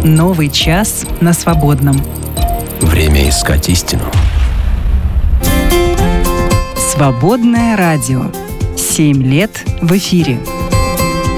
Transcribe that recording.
Новый час на свободном. Время искать истину. Свободное радио. 7 лет в эфире.